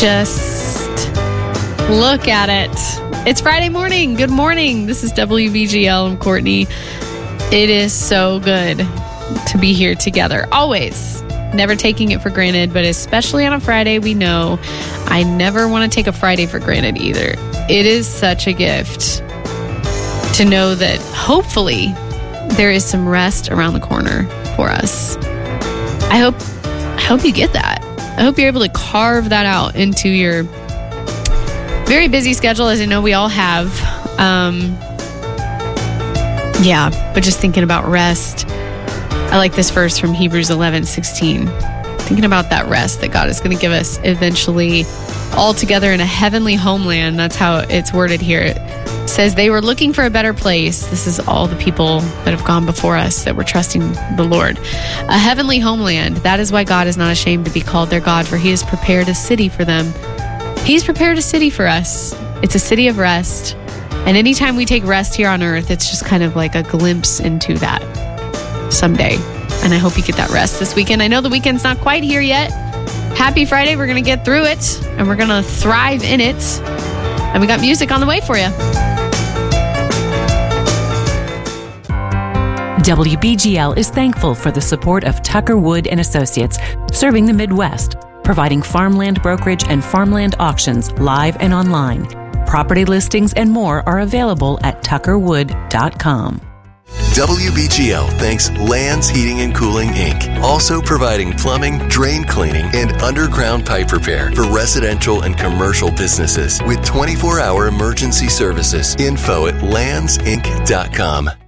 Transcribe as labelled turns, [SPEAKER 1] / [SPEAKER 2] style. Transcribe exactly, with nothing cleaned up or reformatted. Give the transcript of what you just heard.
[SPEAKER 1] Just look at it. It's Friday morning. Good morning. This is W B G L. I'm Courtney. It is so good to be here together. Always. Never taking it for granted, but especially on a Friday, we know I never want to take a Friday for granted either. It is such a gift to know that hopefully there is some rest around the corner for us. I hope, I hope you get that. I hope you're able to carve that out into your very busy schedule, as I know we all have. Um, yeah, but just thinking about rest. I like this verse from Hebrews eleven sixteen. Thinking about that rest that God is going to give us eventually all together in a heavenly homeland. That's how it's worded here. It says they were looking for a better place. This is all the people that have gone before us that were trusting the Lord. A heavenly homeland. That is why God is not ashamed to be called their God, for he has prepared a city for them. He's prepared a city for us. It's a city of rest. And anytime we take rest here on earth, it's just kind of like a glimpse into that someday. And I hope you get that rest this weekend. I know the weekend's not quite here yet. Happy Friday. We're going to get through it and we're going to thrive in it. And we got music on the way for you.
[SPEAKER 2] W B G L is thankful for the support of Tucker Wood and Associates, serving the Midwest, providing farmland brokerage and farmland auctions live and online. Property listings and more are available at tucker wood dot com.
[SPEAKER 3] W B G L thanks Lands Heating and Cooling, Incorporated. Also providing plumbing, drain cleaning, and underground pipe repair for residential and commercial businesses with twenty-four hour emergency services. Info at lands inc dot com.